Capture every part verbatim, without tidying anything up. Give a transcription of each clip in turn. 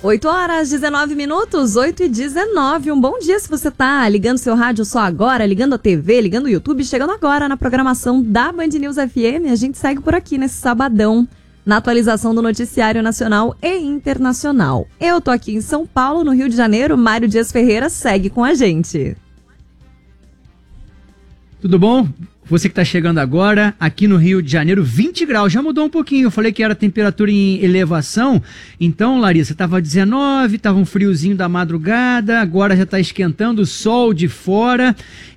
oito horas, dezenove minutos, oito e dezenove. Um bom dia se você tá ligando seu rádio só agora, ligando a T V, ligando o YouTube, chegando agora na programação da Band News F M. A gente segue por aqui nesse sabadão, na atualização do noticiário nacional e internacional. Eu tô aqui em São Paulo, no Rio de Janeiro. Mário Dias Ferreira segue com a gente. Tudo bom? Você que está chegando agora, aqui no Rio de Janeiro, vinte graus, já mudou um pouquinho. Eu falei que era temperatura em elevação. Então, Larissa, estava dezenove, estava um friozinho da madrugada, agora já está esquentando, sol de fora.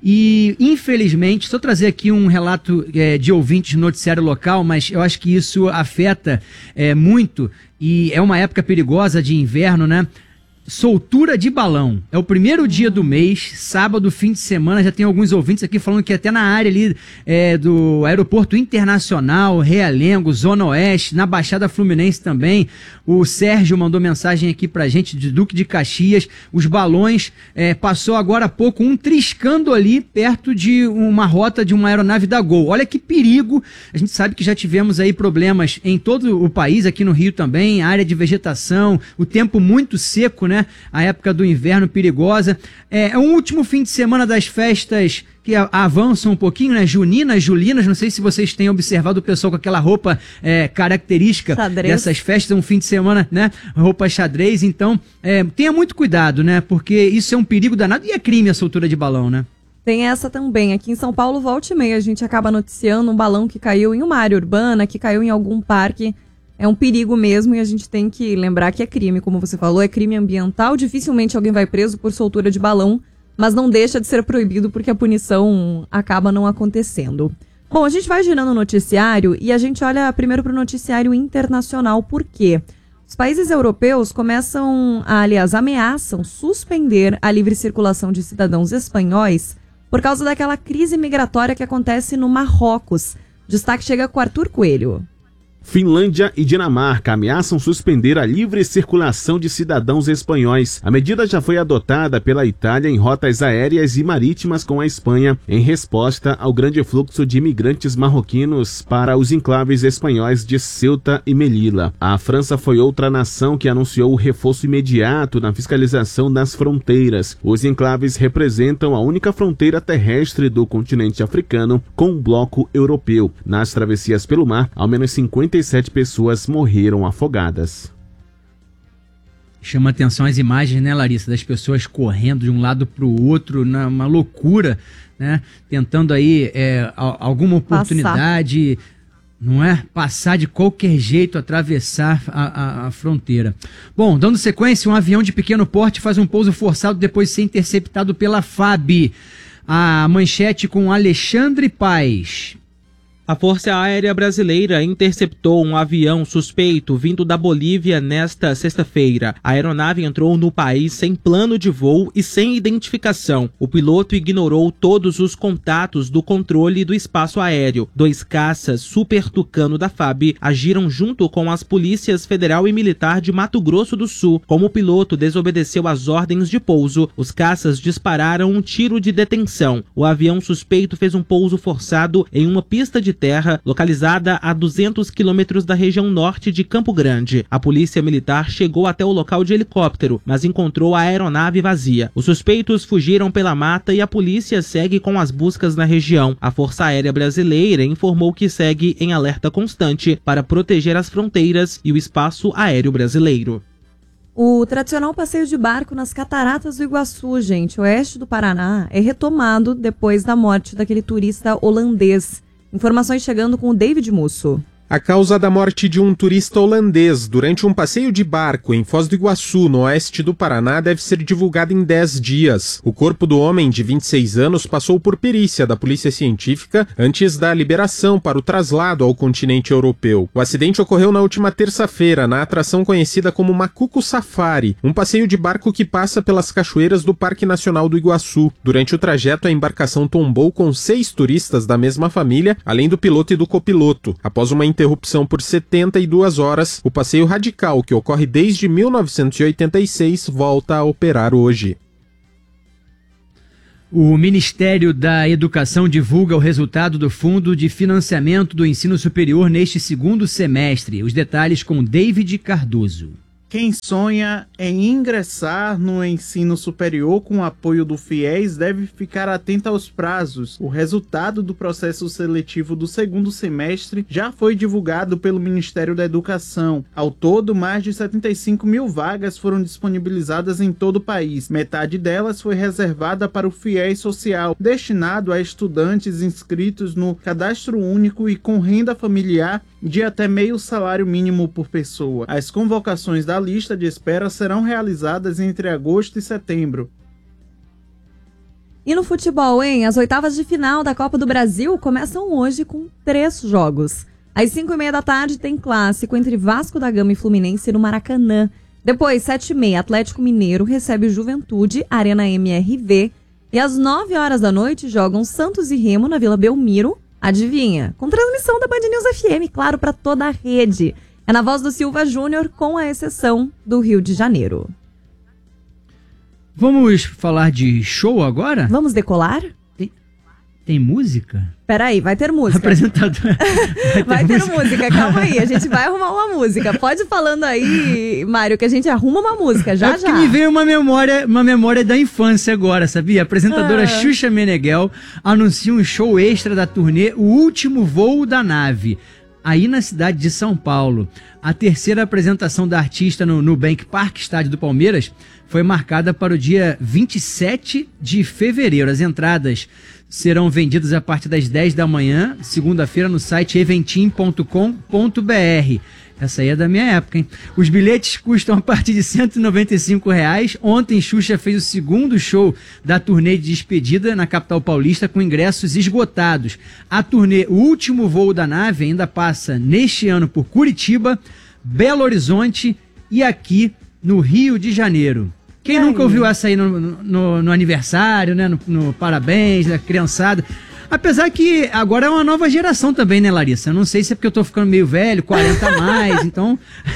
E, infelizmente, estou trazer aqui um relato é, de ouvintes no noticiário local, mas eu acho que isso afeta é, muito, e é uma época perigosa de inverno, né? Soltura de balão. É o primeiro dia do mês, sábado, fim de semana. Já tem alguns ouvintes aqui falando que até na área ali é, do Aeroporto Internacional, Realengo, Zona Oeste, na Baixada Fluminense também. O Sérgio mandou mensagem aqui pra gente de Duque de Caxias. Os balões, é, passou agora há pouco um triscando ali perto de uma rota de uma aeronave da Gol. Olha que perigo. A gente sabe que já tivemos aí problemas em todo o país, aqui no Rio também, área de vegetação, o tempo muito seco, né? A época do inverno perigosa. É, é um último fim de semana das festas que a, avançam um pouquinho, né? Juninas, Julinas, não sei se vocês têm observado o pessoal com aquela roupa é, característica xadrez. Dessas festas, um fim de semana, né? Roupa xadrez, então é, tenha muito cuidado, né? Porque isso é um perigo danado e é crime a soltura de balão, né? Tem essa também. Aqui em São Paulo, volta e meia, a gente acaba noticiando um balão que caiu em uma área urbana, que caiu em algum parque. É um perigo mesmo e a gente tem que lembrar que é crime, como você falou, é crime ambiental. Dificilmente alguém vai preso por soltura de balão, mas não deixa de ser proibido porque a punição acaba não acontecendo. Bom, a gente vai girando o noticiário e a gente olha primeiro para o noticiário internacional. Por quê? Os países europeus começam, a, aliás, ameaçam suspender a livre circulação de cidadãos espanhóis por causa daquela crise migratória que acontece no Marrocos. Destaque chega com Arthur Coelho. Finlândia e Dinamarca ameaçam suspender a livre circulação de cidadãos espanhóis. A medida já foi adotada pela Itália em rotas aéreas e marítimas com a Espanha, em resposta ao grande fluxo de imigrantes marroquinos para os enclaves espanhóis de Ceuta e Melilla. A França foi outra nação que anunciou o reforço imediato na fiscalização das fronteiras. Os enclaves representam a única fronteira terrestre do continente africano com o bloco europeu. Nas travessias pelo mar, ao menos cinquenta e sete pessoas morreram afogadas. Chama atenção as imagens, né, Larissa, das pessoas correndo de um lado para o outro, uma loucura, né, tentando aí é, alguma oportunidade, passar. Não é? Passar de qualquer jeito, atravessar a, a, a fronteira. Bom, dando sequência, um avião de pequeno porte faz um pouso forçado depois de ser interceptado pela F A B. A manchete com Alexandre Paes. A Força Aérea Brasileira interceptou um avião suspeito vindo da Bolívia nesta sexta-feira. A aeronave entrou no país sem plano de voo e sem identificação. O piloto ignorou todos os contatos do controle do espaço aéreo. Dois caças Super Tucano da F A B agiram junto com as polícias federal e militar de Mato Grosso do Sul. Como o piloto desobedeceu às ordens de pouso, os caças dispararam um tiro de detenção. O avião suspeito fez um pouso forçado em uma pista de terra localizada a duzentos quilômetros da região norte de Campo Grande. A polícia militar chegou até o local de helicóptero, mas encontrou a aeronave vazia. Os suspeitos fugiram pela mata e a polícia segue com as buscas na região. A Força Aérea Brasileira informou que segue em alerta constante para proteger as fronteiras e o espaço aéreo brasileiro. O tradicional passeio de barco nas Cataratas do Iguaçu, gente, oeste do Paraná, é retomado depois da morte daquele turista holandês. Informações chegando com o David Musso. A causa da morte de um turista holandês durante um passeio de barco em Foz do Iguaçu, no oeste do Paraná, deve ser divulgada em dez dias. O corpo do homem, de vinte e seis anos, passou por perícia da Polícia Científica antes da liberação para o traslado ao continente europeu. O acidente ocorreu na última terça-feira, na atração conhecida como Macuco Safari, um passeio de barco que passa pelas cachoeiras do Parque Nacional do Iguaçu. Durante o trajeto, a embarcação tombou com seis turistas da mesma família, além do piloto e do copiloto. Após uma interrupção por setenta e duas horas, o passeio radical, que ocorre desde mil novecentos e oitenta e seis, volta a operar hoje. O Ministério da Educação divulga o resultado do Fundo de Financiamento do Ensino Superior neste segundo semestre. Os detalhes com David Cardoso. Quem sonha em ingressar no ensino superior com o apoio do FIES deve ficar atento aos prazos. O resultado do processo seletivo do segundo semestre já foi divulgado pelo Ministério da Educação. Ao todo, mais de setenta e cinco mil vagas foram disponibilizadas em todo o país. Metade delas foi reservada para o FIES Social, destinado a estudantes inscritos no Cadastro Único e com renda familiar de até meio salário mínimo por pessoa. As convocações da lista de espera serão realizadas entre agosto e setembro. E no futebol, hein? As oitavas de final da Copa do Brasil começam hoje com três jogos. Às cinco e meia da tarde tem clássico entre Vasco da Gama e Fluminense no Maracanã. Depois, sete e meia, Atlético Mineiro recebe o Juventude, Arena M R V. E às nove horas da noite jogam Santos e Remo na Vila Belmiro. Adivinha? Com transmissão da Band News F M, claro, para toda a rede. É na voz do Silva Júnior, com a exceção do Rio de Janeiro. Vamos falar de show agora? Vamos decolar? Tem, tem música? Peraí, vai ter música. Apresentador. Vai ter, vai ter música? música, calma aí, a gente vai arrumar uma música. Pode ir falando aí, Mário, que a gente arruma uma música, já é já. Que me veio uma memória, uma memória da infância agora, sabia? A apresentadora ah. Xuxa Meneghel anuncia um show extra da turnê O Último Voo da Nave, aí na cidade de São Paulo. A terceira apresentação da artista no Nubank Park, estádio do Palmeiras, foi marcada para o dia vinte e sete de fevereiro. As entradas serão vendidas a partir das dez da manhã, segunda-feira, no site eventim ponto com ponto b r. Essa aí é da minha época, hein? Os bilhetes custam a partir de cento e noventa e cinco reais. Ontem, Xuxa fez o segundo show da turnê de despedida na capital paulista com ingressos esgotados. A turnê O Último Voo da Nave ainda passa neste ano por Curitiba, Belo Horizonte e aqui no Rio de Janeiro. Quem e nunca aí? ouviu essa aí no, no, no aniversário, né? No, no parabéns da criançada. Apesar que agora é uma nova geração também, né, Larissa? Eu não sei se é porque eu tô ficando meio velho, quarenta a mais, então...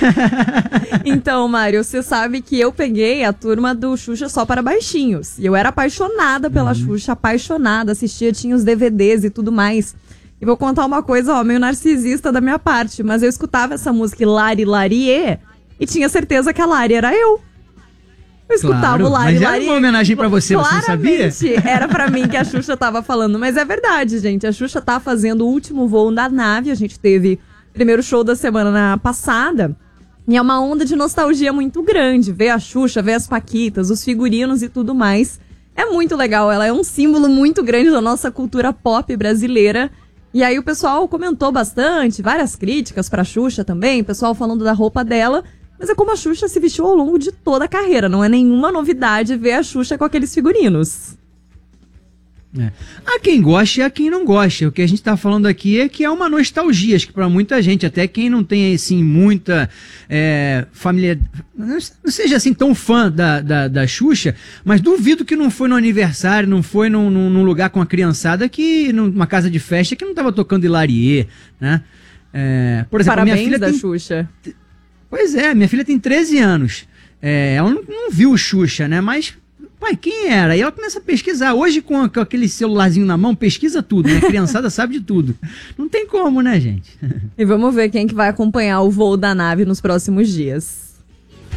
Então, Mário, você sabe que eu peguei a turma do Xuxa só para baixinhos. E eu era apaixonada pela uhum. Xuxa, apaixonada, assistia, tinha os D V Ds e tudo mais. E vou contar uma coisa, ó, meio narcisista da minha parte, mas eu escutava essa música Lari Larie e tinha certeza que a Lari era eu. Eu escutava claro, o Lari mas Lari. Era uma homenagem pra você, você não sabia? Era pra mim que a Xuxa tava falando, mas é verdade, gente. A Xuxa tá fazendo o último voo da nave. A gente teve o primeiro show da semana passada. E é uma onda de nostalgia muito grande. Ver a Xuxa, ver as paquitas, os figurinos e tudo mais. É muito legal. Ela é um símbolo muito grande da nossa cultura pop brasileira. E aí o pessoal comentou bastante, várias críticas pra Xuxa também. O pessoal falando da roupa dela. Mas é como a Xuxa se vestiu ao longo de toda a carreira. Não é nenhuma novidade ver a Xuxa com aqueles figurinos. É. Há quem goste e há quem não goste. O que a gente está falando aqui é que é uma nostalgia, acho que para muita gente, até quem não tem assim muita é, família, não seja assim tão fã da, da, da Xuxa, mas duvido que não foi no aniversário, não foi num, num lugar com a criançada, que numa casa de festa que não estava tocando Hilarie, né? É, por exemplo, Parabéns minha filha da tem... Xuxa. Pois é, minha filha tem treze anos. É, ela não, não viu o Xuxa, né? Mas, pai, quem era? E ela começa a pesquisar. Hoje, com, com aquele celularzinho na mão, pesquisa tudo, né? A criançada sabe de tudo. Não tem como, né, gente? E vamos ver quem que vai acompanhar o voo da nave nos próximos dias.